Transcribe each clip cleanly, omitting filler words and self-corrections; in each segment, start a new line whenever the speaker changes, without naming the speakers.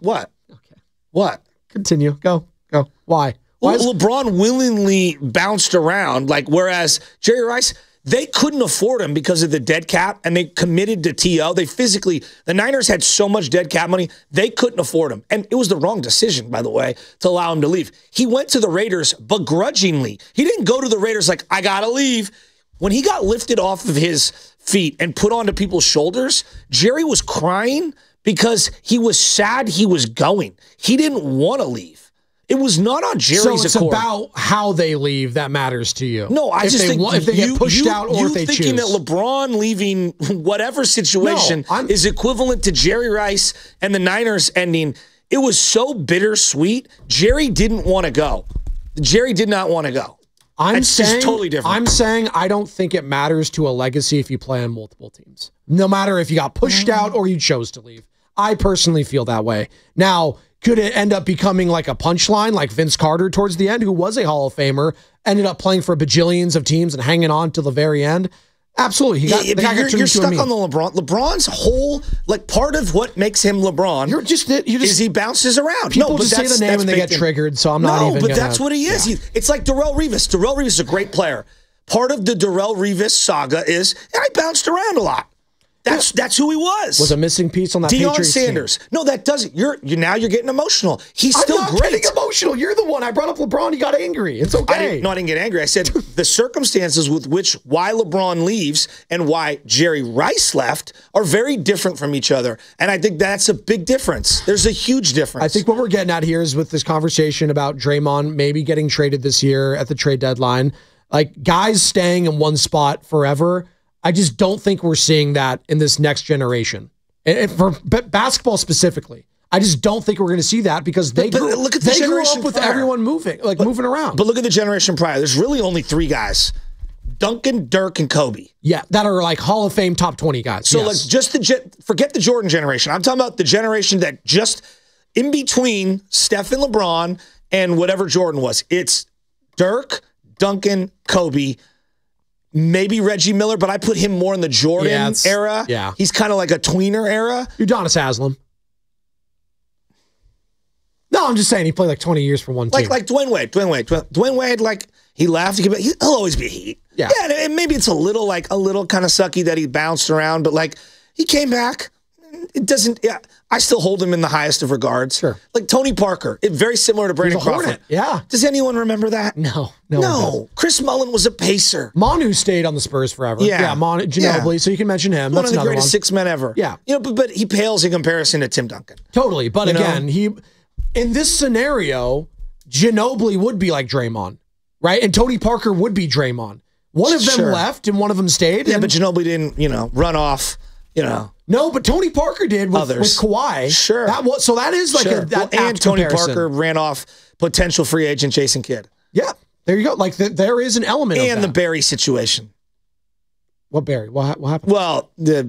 What?
Okay.
What?
Continue. Go. Why?
Well, LeBron willingly bounced around, whereas Jerry Rice, they couldn't afford him because of the dead cap, and they committed to T.O. The Niners had so much dead cap money, they couldn't afford him. And it was the wrong decision, by the way, to allow him to leave. He went to the Raiders begrudgingly. He didn't go to the Raiders like, I got to leave. When he got lifted off of his feet and put onto people's shoulders, Jerry was crying because he was sad he was going. He didn't want to leave. It was not on Jerry's accord.
So it's about how they leave that matters to you.
No, I just think
if they get pushed out or if they choose.
You thinking that LeBron leaving whatever situation is equivalent to Jerry Rice and the Niners ending, it was so bittersweet. Jerry didn't want to go. Jerry did not want to go. It's just totally different.
I'm saying I don't think it matters to a legacy if you play on multiple teams. No matter if you got pushed out or you chose to leave. I personally feel that way. Now, could it end up becoming like a punchline like Vince Carter towards the end, who was a Hall of Famer, ended up playing for bajillions of teams and hanging on till the very end? Absolutely.
You're stuck on the LeBron. LeBron's whole, part of what makes him LeBron is he bounces around.
People just say the name and they get triggered, so I'm not even
but that's what he is. Yeah. It's like Darrelle Revis. Darrelle Revis is a great player. Part of the Darrelle Revis saga is I bounced around a lot. That's who he was.
Was a missing piece on that
Deion
Patriots
Sanders.
team.
No, that doesn't. Now you're getting emotional. He's still great.
I'm not getting emotional. You're the one. I brought up LeBron. You got angry. It's okay.
I didn't get angry. I said the circumstances with why LeBron leaves and why Jerry Rice left are very different from each other. And I think that's a big difference. There's a huge difference.
I think what we're getting at here is with this conversation about Draymond maybe getting traded this year at the trade deadline, guys staying in one spot forever. I just don't think we're seeing that in this next generation. And for basketball specifically, I just don't think we're going to see that because they grew up with everyone moving around.
But look at the generation prior. There's really only 3 guys. Duncan, Dirk, and Kobe.
Yeah, that are Hall of Fame top 20 guys.
So forget the Jordan generation. I'm talking about the generation that just in between Steph and LeBron and whatever Jordan was. It's Dirk, Duncan, Kobe, maybe Reggie Miller, but I put him more in the Jordan era.
Yeah.
He's kind of like a tweener era.
Udonis Haslem. No, I'm just saying he played 20 years for one team.
Like Dwayne Wade. Dwayne Wade, he left. He'll always be a Heat.
Yeah.
And maybe it's a little kind of sucky that he bounced around, but he came back. It doesn't. Yeah, I still hold him in the highest of regards.
Sure.
Like Tony Parker, very similar to Brandon Crawford.
Hornet. Yeah.
Does anyone remember that?
No.
Chris Mullin was a pacer.
Manu stayed on the Spurs forever.
Yeah.
Manu Ginobili. So you can mention him.
One of the greatest 6 men ever.
Yeah.
But he pales in comparison to Tim Duncan.
Totally. But again, in this scenario, Ginobili would be like Draymond, right? And Tony Parker would be Draymond. One of them left and one of them stayed.
Yeah, but Ginobili didn't, run off.
No, but Tony Parker did with Kawhi.
Sure.
That is
and Tony Parker ran off potential free agent Jason Kidd.
Yeah, there you go. There is an element of that.
And the Barry situation.
What Barry? What happened?
Well, the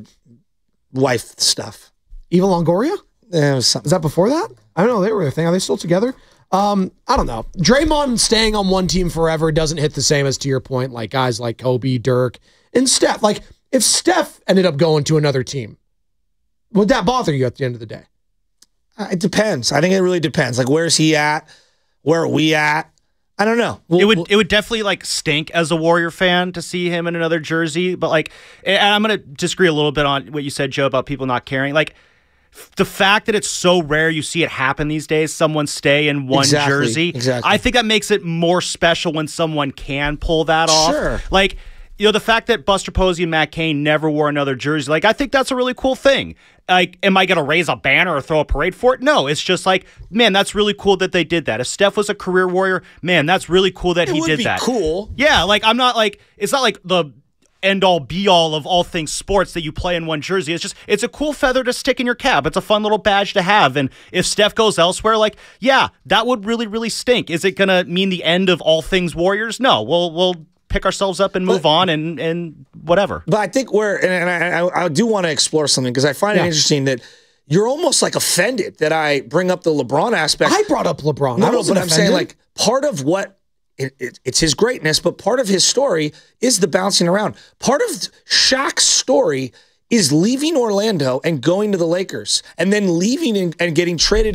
wife stuff.
Eva Longoria?
It was something.
Is that before that? I don't know. They were a thing. Are they still together? I don't know. Draymond staying on one team forever doesn't hit the same as, to your point, guys like Kobe, Dirk, and Steph. If Steph ended up going to another team, would that bother you at the end of the day?
It depends. I think it really depends. Where's he at? Where are we at? I don't know.
It would definitely stink as a Warrior fan to see him in another jersey. But and I'm going to disagree a little bit on what you said, Joe, about people not caring. The fact that it's so rare you see it happen these days, someone stay in one jersey.
Exactly.
I think that makes it more special when someone can pull that off.
Sure.
The fact that Buster Posey and Matt Cain never wore another jersey, I think that's a really cool thing. Am I going to raise a banner or throw a parade for it? No, it's just man, that's really cool that they did that. If Steph was a career Warrior, man, that's really cool that he did that.
It would be cool.
Yeah, I'm not it's not the end-all, be-all of all things sports that you play in one jersey. It's a cool feather to stick in your cap. It's a fun little badge to have. And if Steph goes elsewhere, yeah, that would really, really stink. Is it going to mean the end of all things Warriors? No, we'll pick ourselves up and move on and whatever.
But I think I do want to explore something because I find it interesting that you're almost offended that I bring up the LeBron aspect.
I brought up LeBron.
No, but I'm saying part of what it's his greatness, but part of his story is the bouncing around. Part of Shaq's story is leaving Orlando and going to the Lakers and then leaving and getting traded